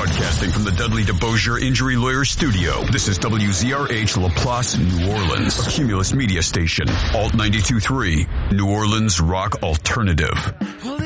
Broadcasting from the Dudley DeBosier Injury Lawyer Studio, this is WZRH Laplace, New Orleans, a Cumulus media station, Alt 92.3, New Orleans Rock Alternative.